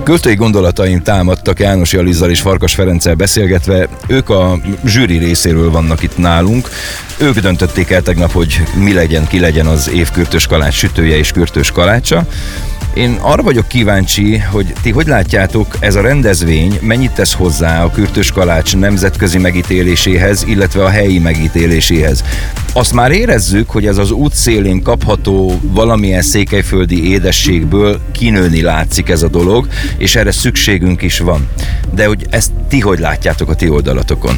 Költői gondolataim támadtak Jánosi Alizzal és Farkas Ferenccel beszélgetve. Ők a zsűri részéről vannak itt nálunk. Ők döntötték el tegnap, hogy ki legyen az év kürtös kalács sütője és kürtös kalácsa. Én arra vagyok kíváncsi, hogy ti hogy látjátok, ez a rendezvény mennyit tesz hozzá a kürtös kalács nemzetközi megítéléséhez, illetve a helyi megítéléséhez. Azt már érezzük, hogy ez az útszélén kapható valamilyen székelyföldi édességből kinőni látszik ez a dolog, és erre szükségünk is van. De hogy ezt ti hogy látjátok a ti oldalatokon?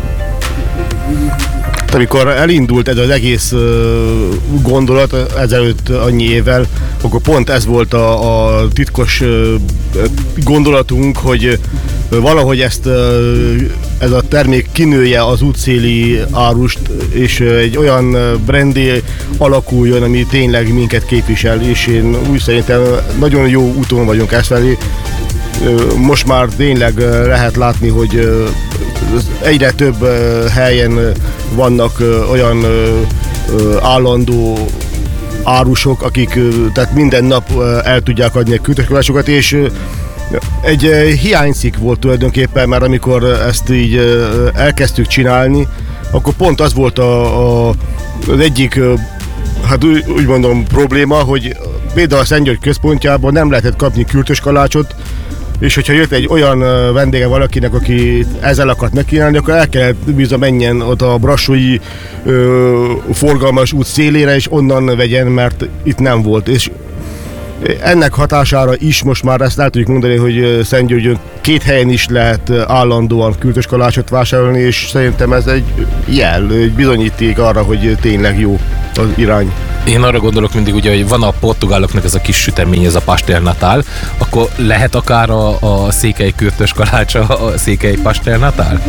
Amikor elindult ez az egész gondolat ezelőtt annyi évvel, akkor pont ez volt a titkos gondolatunk, hogy valahogy ez a termék kinője az útszéli árust, és egy olyan brandé alakuljon, ami tényleg minket képvisel, és én úgy szerintem nagyon jó úton vagyunk ezt felé. Most már tényleg lehet látni, hogy egyre több helyen vannak olyan állandó árusok, akik tehát minden nap el tudják adni a kürtös kalácsokat, és egy hiányzik volt tulajdonképpen, mert amikor ezt így elkezdtük csinálni, akkor pont az volt az egyik, hát úgy mondom, probléma, hogy például a Szentgyörgy központjában nem lehetett kapni kürtös kalácsot, és hogyha jött egy olyan vendége valakinek, aki ezzel akart megkínálni, akkor el kellett bizony menjen ott a brassói forgalmas út szélére, és onnan vegyen, mert itt nem volt. És ennek hatására is most már ezt el tudjuk mondani, hogy Szentgyörgyön 2 helyen is lehet állandóan kürtös kalácsot vásárolni, és szerintem ez egy jel, egy bizonyíték arra, hogy tényleg jó az irány. Én arra gondolok mindig, ugye, hogy van a portugáloknak ez a kis sütemény, ez a pastel natal, akkor lehet akár a székely kürtös kalácsa a székely pastel natal?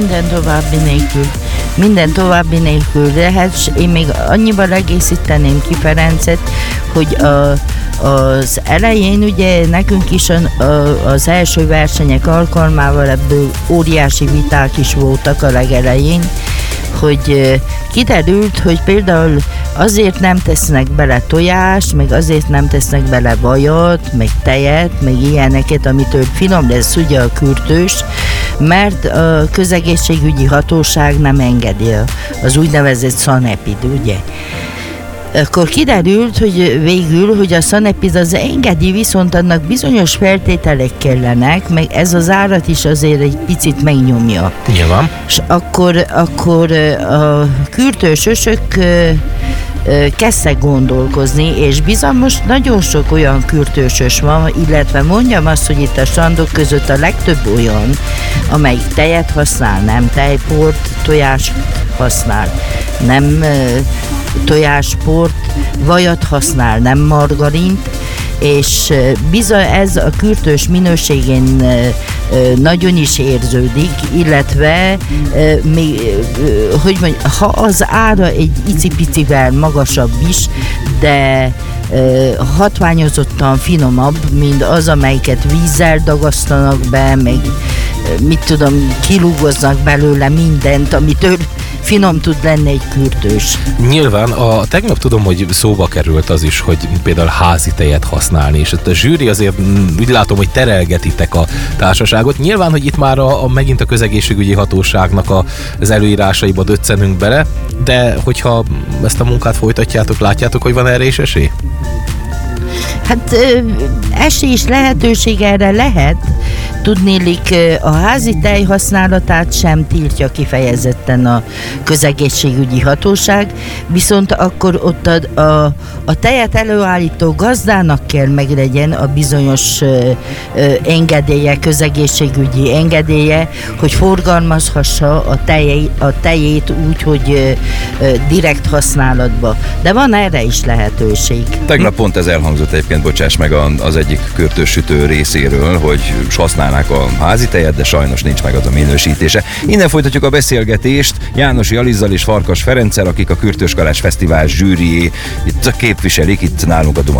Minden további nélkül lehet, és én még annyival egészíteném ki Ferencet, hogy az elején ugye nekünk is az első versenyek alkalmával ebből óriási viták is voltak a legelején, hogy kiderült, hogy például azért nem tesznek bele tojást, meg azért nem tesznek bele vajat, meg tejet, meg ilyeneket, amitől finom lesz ugye a kürtös, mert a közegészségügyi hatóság nem engedi az úgynevezett szanepid, ugye? Akkor kiderült, hogy végül, hogy a szanepid az engedi, viszont annak bizonyos feltételek kellenek, meg ez az árat is azért egy picit megnyomja. Nyilván. És akkor a kürtösösök kezdtek gondolkozni, és bizony most nagyon sok olyan kürtösös van, illetve mondjam azt, hogy itt a strandok között a legtöbb olyan, amelyik tejet használ, nem tejport, tojást használ, nem tojásport, vajat használ, nem margarint, és bizony ez a kürtös minőségén nagyon is érződik, illetve hogy mondjam, ha az ára egy icipicivel magasabb is, de hatványozottan finomabb, mint az, amelyiket vízzel dagasztanak be, meg mit tudom, kilúgoznak belőle mindent, amitől finom tud lenni egy kürtös. Nyilván, tegnap tudom, hogy szóba került az is, hogy például házi tejet használni, és a zsűri azért úgy látom, hogy terelgetitek a társaságot. Nyilván, hogy itt már megint a közegészségügyi hatóságnak az előírásaiba döccenünk bele, de hogyha ezt a munkát folytatjátok, látjátok, hogy van erre is esély? Hát esély és lehetőség erre lehet. Tudnélik, a házi tej használatát sem tiltja kifejezetten a közegészségügyi hatóság, viszont akkor ott a tejet előállító gazdának kell meglegyen a bizonyos engedélye, közegészségügyi engedélye, hogy forgalmazhassa a tejét úgy, hogy direkt használatba. De van erre is lehetőség. Tegnap pont ez elhangzott egyébként, bocsáss meg az egyik kürtössütő részéről, hogy használnák a házi tejet, de sajnos nincs meg az a minősítése. Innen folytatjuk a beszélgetést Jánosi Alizzal és Farkas Ferenccel, akik a Kürtös Kalács Fesztivál zsűrié itt képviselik, itt nálunk a